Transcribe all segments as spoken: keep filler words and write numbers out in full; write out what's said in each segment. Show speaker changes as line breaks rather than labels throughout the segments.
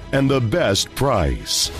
and the best price.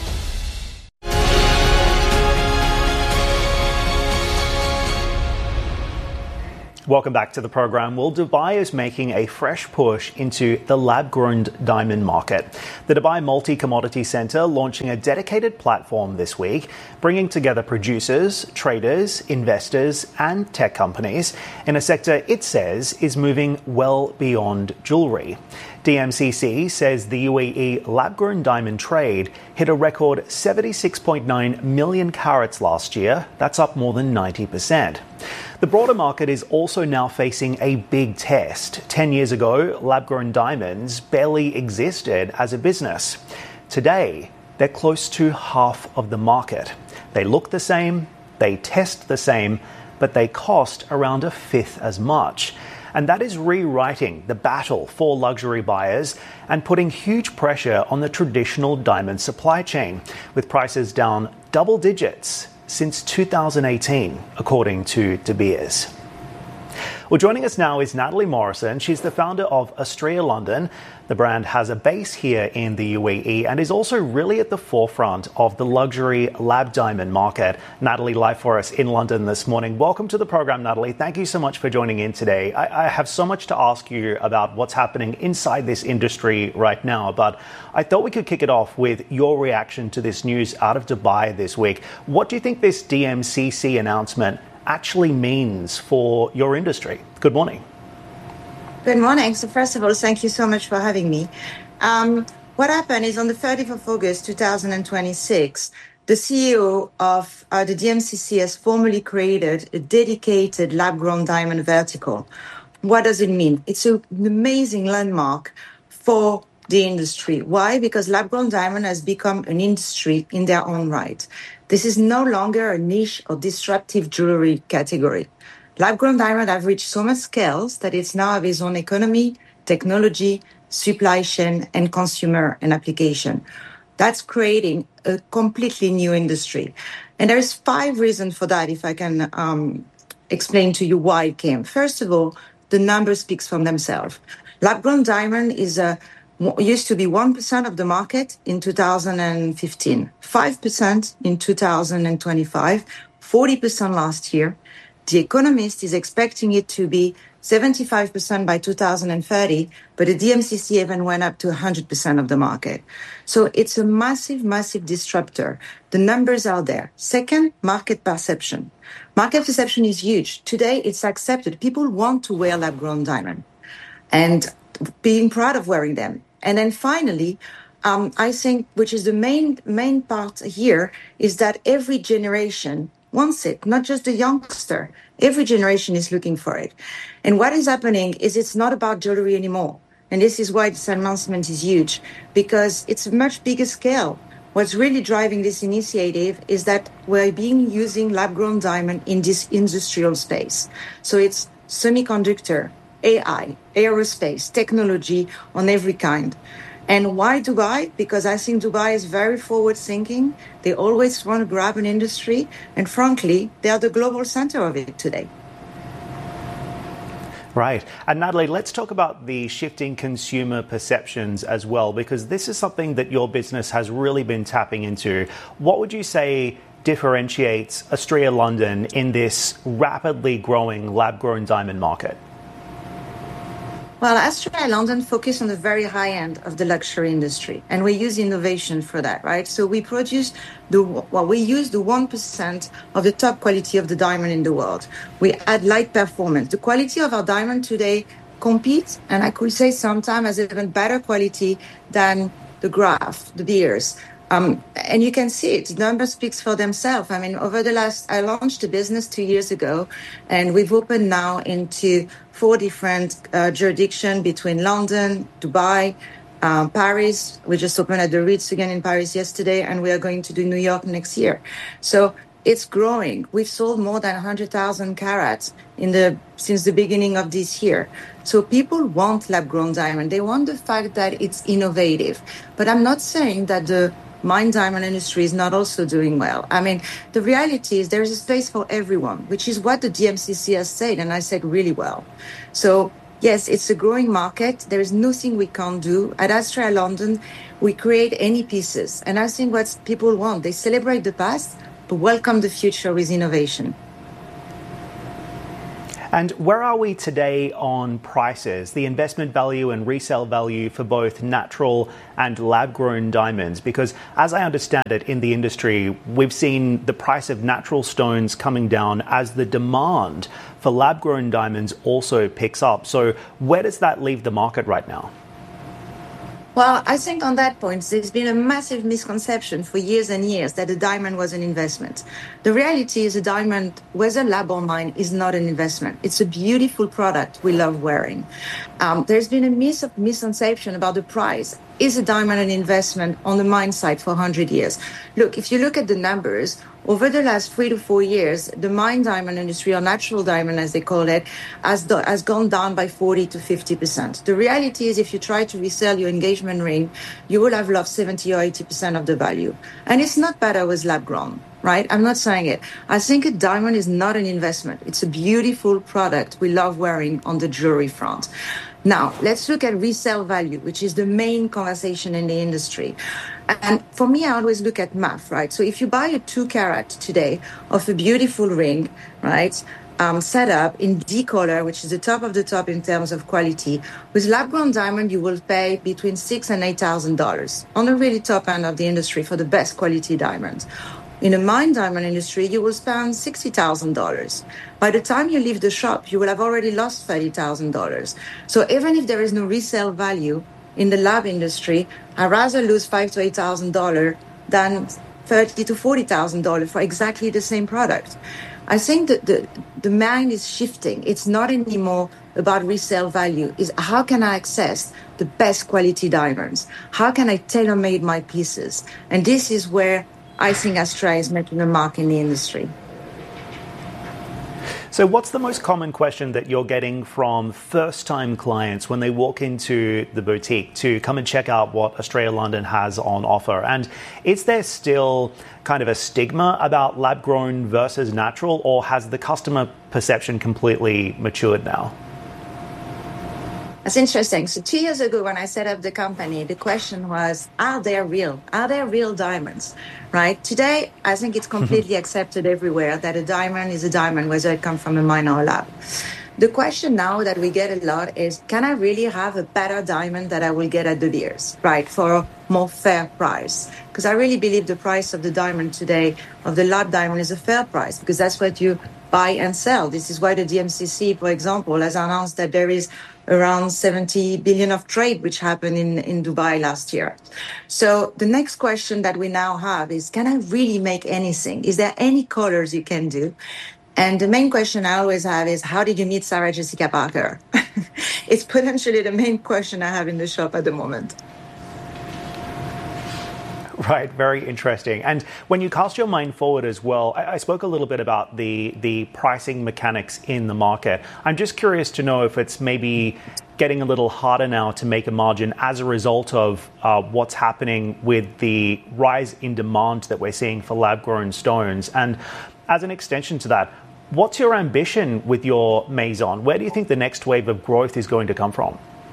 Welcome back to the program. Well, Dubai is making a fresh push into the lab-grown diamond market. The Dubai Multi-Commodity Centre launching a dedicated platform this week, bringing together producers, traders, investors and tech companies in a sector it says is moving well beyond jewellery. D M C C says the U A E lab-grown diamond trade hit a record seventy-six point nine million carats last year. That's up more than ninety percent. The broader market is also now facing a big test. Ten years ago, lab-grown diamonds barely existed as a business. Today, they're close to half of the market. They look the same, they test the same, but they cost around a fifth as much. And that is rewriting the battle for luxury buyers and putting huge pressure on the traditional diamond supply chain, with prices down double digits since two thousand eighteen, according to De Beers. Well, joining us now is Natalie Morrison. She's the founder of Astrea London. The brand has a base here in the U A E and is also really at the forefront of the luxury lab diamond market. Natalie, live for us in London this morning. Welcome to the program, Natalie. Thank you so much for joining in today. I, I have so much to ask you about what's happening inside this industry right now, but I thought we could kick it off with your reaction to this news out of Dubai this week. What do you think this D M C C announcement actually means for your industry? Good morning.
Good morning. So first of all, thank you so much for having me. Um, what happened is on the thirtieth of August, two thousand twenty-six, the C E O of uh, the D M C C has formally created a dedicated lab-grown diamond vertical. What does it mean? It's a, an amazing landmark for the industry. Why? Because lab-grown diamond has become an industry in their own right. This is no longer a niche or disruptive jewelry category. Lab-grown diamond have reached so much scale that it's now have its own economy, technology, supply chain, and consumer and application. That's creating a completely new industry. And there's five reasons for that, if I can um, explain to you why it came. First of all, the number speaks for themselves. Lab-grown diamond is a used to be one percent of the market in two thousand fifteen, five percent in two thousand twenty-five, forty percent last year. The Economist is expecting it to be seventy-five percent by two thousand thirty, but the D M C C even went up to one hundred percent of the market. So it's a massive, massive disruptor. The numbers are there. Second, market perception. Market perception is huge. Today, it's accepted. People want to wear lab-grown diamond and being proud of wearing them. And then finally, um, I think, which is the main main part here, is that every generation wants it, not just the youngster. Every generation is looking for it. And what is happening is it's not about jewelry anymore. And this is why this announcement is huge, because it's a much bigger scale. What's really driving this initiative is that we're being using lab-grown diamond in this industrial space. So it's semiconductor, A I, aerospace, technology on every kind. And why Dubai? Because I think Dubai is very forward-thinking. They always want to grab an industry. And frankly, they are the global center of it today.
Right. And Natalie, let's talk about the shifting consumer perceptions as well, because this is something that your business has really been tapping into. What would you say differentiates Astrea London in this rapidly growing lab-grown diamond market?
Well, Astrea London focus on the very high end of the luxury industry, and we use innovation for that, right? So we produce the, well, we use the one percent of the top quality of the diamond in the world. We add light performance. The quality of our diamond today competes, and I could say sometimes has even better quality than the Graf, the Beers. Um, and you can see it. The number speaks for themselves. I mean, over the last, I launched the business two years ago, and we've opened now into four different uh, jurisdictions between London, Dubai, um, Paris. We just opened at the Ritz again in Paris yesterday, and we are going to do New York next year. So it's growing. We've sold more than one hundred thousand carats in the since the beginning of this year. So people want lab-grown diamond. They want the fact that it's innovative. But I'm not saying that the mine diamond industry is not also doing well. I mean, the reality is there's a space for everyone, which is what the D M C C has said, and I said really well. So Yes, it's a growing market. There is nothing we can't do. At Astrea London, we create any pieces. And I think what people want, they celebrate the past, but welcome the future with innovation.
And where are we today on prices, the investment value and resale value for both natural and lab-grown diamonds? Because as I understand it in the industry, we've seen the price of natural stones coming down as the demand for lab-grown diamonds also picks up. So where does that leave the market right now?
Well, I think on that point, there's been a massive misconception for years and years that a diamond was an investment. The reality is a diamond, whether lab or mine, is not an investment. It's a beautiful product we love wearing. Um, there's been a mis- misconception about the price. Is a diamond an investment on the mine side for one hundred years? Look, if you look at the numbers, over the last three to four years, the mine diamond industry, or natural diamond as they call it, has, do- has gone down by forty to fifty percent. The reality is if you try to resell your engagement ring, you will have lost seventy or eighty percent of the value. And it's not better with lab grown, right? I'm not saying it. I think a diamond is not an investment. It's a beautiful product we love wearing on the jewelry front. Now, let's look at resale value, which is the main conversation in the industry. And for me, I always look at math, right? So if you buy a two carat today of a beautiful ring, right, um, set up in D color, which is the top of the top in terms of quality, with lab-grown diamond, you will pay between six and eight thousand dollars on the really top end of the industry for the best quality diamonds. In the mine diamond industry, you will spend sixty thousand dollars. By the time you leave the shop, you will have already lost thirty thousand dollars. So even if there is no resale value in the lab industry, I'd rather lose five thousand to eight thousand dollars than thirty thousand to forty thousand dollars for exactly the same product. I think that the, the mind is shifting. It's not anymore about resale value. It's how can I access the best quality diamonds? How can I tailor-made my pieces? And this is where I think Astrea is making a mark in the industry.
So what's the most common question that you're getting from first-time clients when they walk into the boutique to come and check out what Astrea London has on offer? And is there still kind of a stigma about lab-grown versus natural, or has the customer perception completely matured now?
That's interesting. So two years ago, when I set up the company, the question was, are they real? Are they real diamonds? Right? Today, I think it's completely accepted everywhere that a diamond is a diamond, whether it comes from a mine or a lab. The question now that we get a lot is, can I really have a better diamond that I will get at De Beers, right, for a more fair price? Because I really believe the price of the diamond today, of the lab diamond, is a fair price, because that's what you buy and sell. This is why the D M C C, for example, has announced that there is around seventy billion of trade, which happened in, in Dubai last year. So the next question that we now have is, can I really make anything? Is there any colors you can do? And the main question I always have is, how did you meet Sarah Jessica Parker? It's potentially the main question I have in the shop at the moment.
Right, very interesting. And when you cast your mind forward as well, I, I spoke a little bit about the, the pricing mechanics in the market. I'm just curious to know if it's maybe getting a little harder now to make a margin as a result of uh, what's happening with the rise in demand that we're seeing for lab-grown stones. And as an extension to that, what's your ambition with your Maison? Where do you think the next wave of growth is going to come from?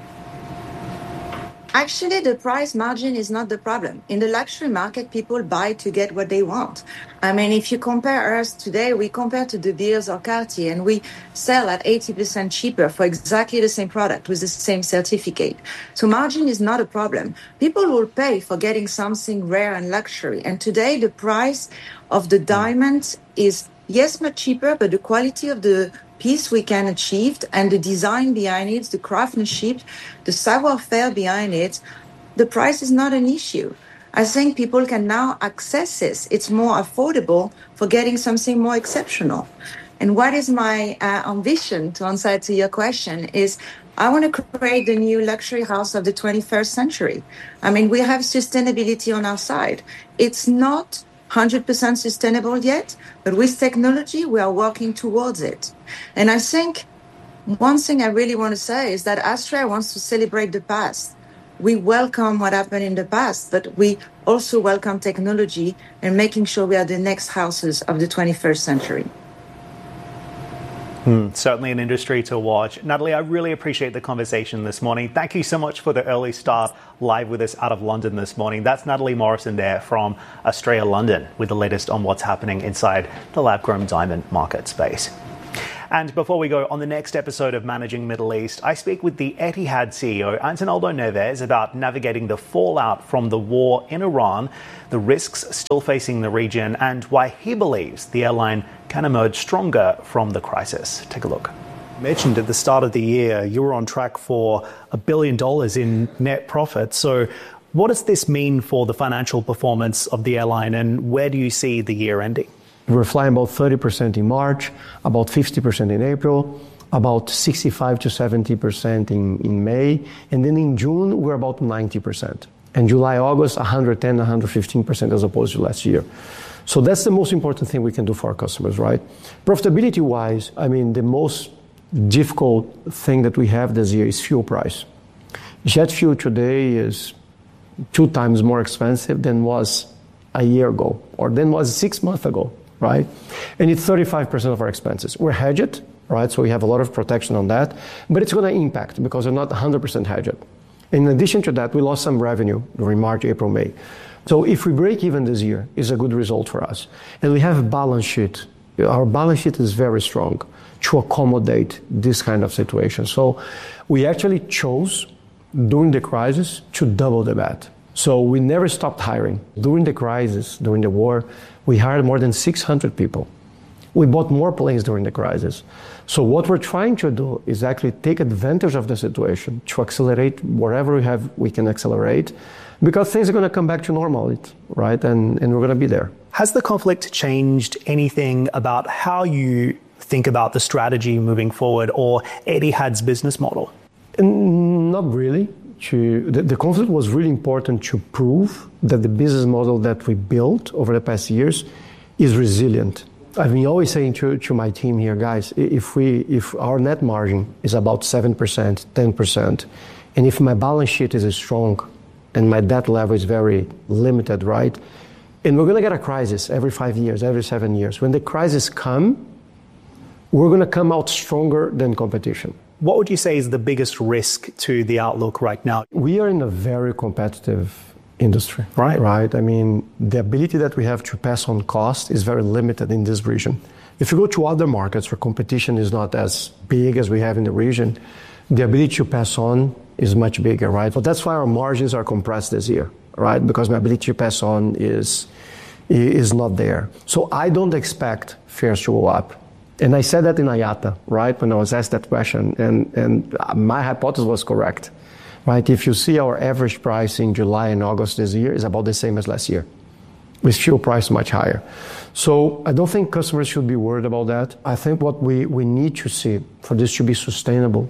Actually, the price margin is not the problem. In the luxury market, people buy to get what they want. I mean, if you compare us today, we compare to De Beers or Cartier, and we sell at eighty percent cheaper for exactly the same product with the same certificate. So margin is not a problem. People will pay for getting something rare and luxury. And today, the price of the diamond is, yes, much cheaper, but the quality of the piece we can achieve and the design behind it, the craftsmanship, the savoir-faire behind it, the price is not an issue. I think people can now access this. It's more affordable for getting something more exceptional. And what is my uh, ambition, to answer to your question, is I want to create the new luxury house of the twenty-first century. I mean, we have sustainability on our side. It's not one hundred percent sustainable yet, but with technology, we are working towards it. And I think one thing I really want to say is that Astrea wants to celebrate the past. We welcome what happened in the past, but we also welcome technology and making sure we are the next houses of the twenty-first century.
Mm, certainly an industry to watch. Natalie, I really appreciate the conversation this morning. Thank you so much for the early start live with us out of London this morning. That's Natalie Morrison there from Australia, London, with the latest on what's happening inside the lab-grown diamond market space. And before we go, on the next episode of Managing Middle East, I speak with the Etihad C E O, Antonaldo Neves, about navigating the fallout from the war in Iran, the risks still facing the region, and why he believes the airline can emerge stronger from the crisis. Take a look. You mentioned at the start of the year you were on track for a billion dollars in net profit. So what does this mean for the financial performance of the airline, and where do you see the year ending?
We're flying about thirty percent in March, about fifty percent in April, about sixty-five to seventy percent in, in May, and then in June, we're about ninety percent. And July, August, one hundred ten, one hundred fifteen percent as opposed to last year. So that's the most important thing we can do for our customers, right? Profitability-wise, I mean, the most difficult thing that we have this year is fuel price. Jet fuel today is two times more expensive than was a year ago, or than was six months ago. Right? And it's thirty-five percent of our expenses. We're hedged, right? So we have a lot of protection on that, but it's going to impact because we're not one hundred percent hedged. In addition to that, we lost some revenue during March, April, May. So if we break even this year, it's a good result for us. And we have a balance sheet. Our balance sheet is very strong to accommodate this kind of situation. So we actually chose during the crisis to double the bet. So we never stopped hiring. During the crisis, during the war, we hired more than six hundred people. We bought more planes during the crisis. So what we're trying to do is actually take advantage of the situation to accelerate wherever we have, we can accelerate, because things are going to come back to normal, right? And, and we're going to be there.
Has the conflict changed anything about how you think about the strategy moving forward or Etihad's business model?
Not really. To, the, the conflict was really important to prove that the business model that we built over the past years is resilient. I've been always saying to, to my team here, guys, if we if our net margin is about seven percent, ten percent, and if my balance sheet is strong and my debt level is very limited, right? And we're going to get a crisis every five years, every seven years. When the crisis comes, we're going to come out stronger than competition.
What would you say is the biggest risk to the outlook right now?
We are in a very competitive industry,
right?
Right. I mean, the ability that we have to pass on cost is very limited in this region. If you go to other markets where competition is not as big as we have in the region, the ability to pass on is much bigger, right? But that's why our margins are compressed this year, right? Because my ability to pass on is is not there. So I don't expect fares to go up. And I said that in I A T A, right, when I was asked that question, and, and my hypothesis was correct, right? If you see our average price in July and August this year is about the same as last year, with fuel price much higher. So I don't think customers should be worried about that. I think what we, we need to see for this to be sustainable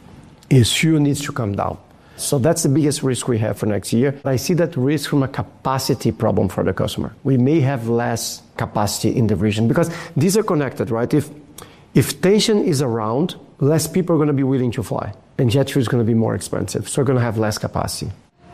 is fuel needs to come down. So that's the biggest risk we have for next year. I see that risk from a capacity problem for the customer. We may have less capacity in the region because these are connected, right? If if tension is around, less people are going to be willing to fly, and jet fuel is going to be more expensive. So we're going to have less capacity.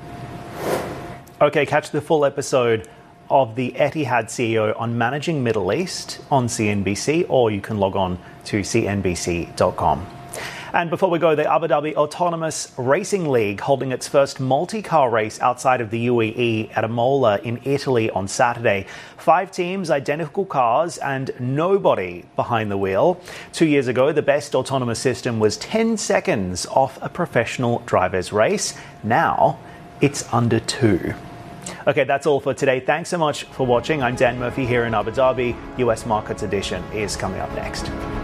Okay, catch the full episode of the Etihad C E O on Managing Middle East on C N B C, or you can log on to C N B C dot com. And before we go, the Abu Dhabi Autonomous Racing League holding its first multi-car race outside of the U A E at Imola in Italy on Saturday. Five teams, identical cars, and nobody behind the wheel. Two years ago, the best autonomous system was ten seconds off a professional driver's race. Now, it's under two. Okay, that's all for today. Thanks so much for watching. I'm Dan Murphy here in Abu Dhabi. U S Markets Edition is coming up next.